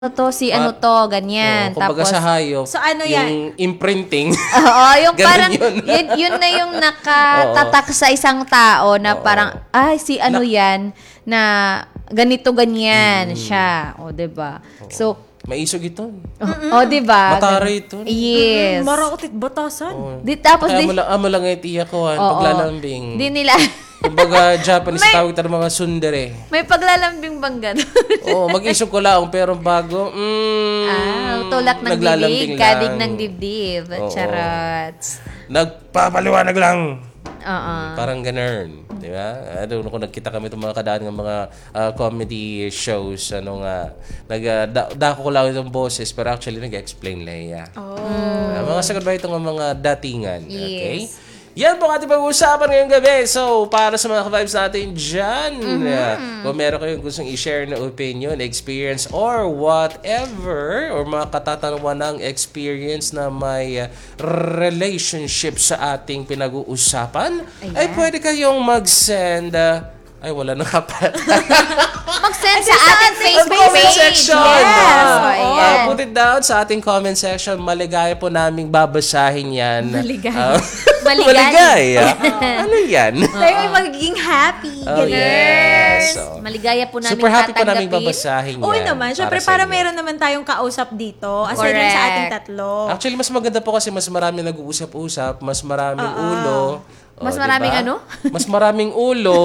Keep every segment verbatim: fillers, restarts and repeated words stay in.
to, si ano to, ganyan. Oh, kumbaga Tapos, sa hayop, So, ano yung imprinting. oo, yung Ganun parang, yun. yun, yun na yung nakatatak sa isang tao na Oo. parang, ay, si ano Na- yan, na ganito, ganyan siya. O, diba? So, Maisog ito. o, diba? Mataray ito. Yes. Maraotit batasan. Di, tapos, Kaya di, mo lang, ah, mo lang yung tiya ko, ah, oo. paglalambing. Di nila, Kumbaga, Japanese May- tawag ito ng mga sundere. may paglalambing bang gano'n? Oo, mag-isog ko lang, pero bago, mm, ah, tulak ng naglalambing bibig, kadig lang. ng dibdib. Oo. Charots. Nagpapaliwanag lang. Oo. Parang ganun. Di ba? Ano, kung nagkita kami itong mga kadaan ng mga ah, comedy shows, ano nga, nag, uh, da, dako ko lang itong boses, pero actually nag-explain lang iya. Oh. Uh, mga sagot ba itong mga datingan? Okay? Yes. Yan po ang ating pag-uusapan ngayong gabi. So, para sa mga ka-vibes natin dyan, uh, kung meron kayong gustong i-share na opinion, experience, or whatever, or mga katatanungan ng experience na may uh, relationship sa ating pinag-uusapan, ay pwede kayong mag-send, uh, ay wala na nga pala. Mag-send sa ating Facebook comment page. section. Yes. Ah, Oh, ah, ayan. put it down sa ating comment section. Maligaya po naming babasahin yan. Maligaya. Ah, Maligay. maligaya. Ano yan? Tayo ay magiging happy. Oh, ganun. yes. So, Maligaya po namin super happy po namin tatanggapin. babasahin yan. Oo naman. Siyempre, para sa para inyo. meron naman tayong kausap dito. Aside dun sa ating Correct. tatlo. Actually, mas maganda po kasi mas marami nag-uusap-usap, mas maraming ulo. Mas Oh, maraming diba? ano? Mas maraming ulo.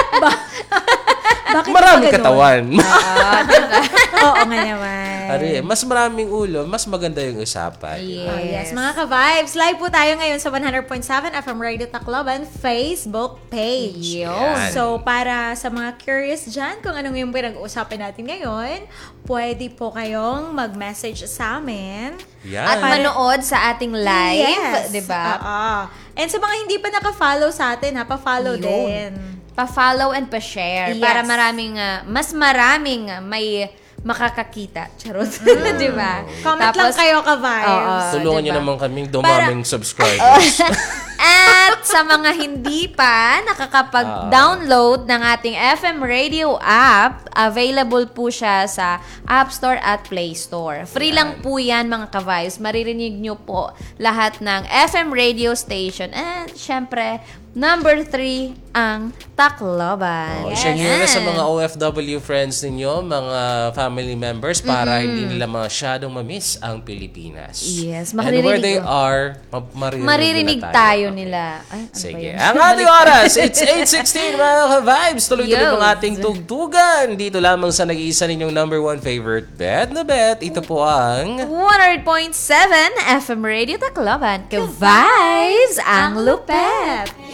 Bakit maraming ba ganun? katawan. Ah, diba? Oo nga naman. Ari, mas maraming ulo, mas maganda yung usapan. Yes. Oh, yes, mga ka-vibes. Live po tayo ngayon sa one hundred point seven F M Radio Tacloban Facebook page. Yun. So, para sa mga curious dyan kung anong yung pinag-uusapan natin ngayon, pwede po kayong mag-message sa amin. Yan. At manood sa ating live, Yes. diba? Oo. And sa mga hindi pa naka-follow sa atin, ha, pa-follow Yun. din. Pa-follow and pa-share Yes. para maraming, ah, mas maraming ah, may makakakita. Charot. Diba? Comment lang kayo ka-vibes. Oo. Tulungan diba? niyo naman kaming dumaming Oh. subscribers. At sa mga hindi pa nakakapag-download ng ating F M Radio app, available po siya sa App Store at Play Store. Free lang po yan mga ka-vibes. Maririnig nyo po lahat ng F M radio station. And syempre, number three, ang Tacloban. Oh, share nyo na sa mga O F W friends ninyo, mga family members, para hindi nila masyadong mamiss ang Pilipinas. Yes, And maririnig where they ko. are, ma- maririnig, Maririnig na tayo Okay. nila. Ay, ano Sige. ba yun? Ang ating oras, it's eight sixteen mga ka-vibes. Tuloy-tuloy Yo. ang ating tugtugan. Dito lamang sa nag-iisa ninyong number one favorite bet na bet. Ito po ang... one hundred point seven F M Radio Tacloban. Ka-vibes ang lupet!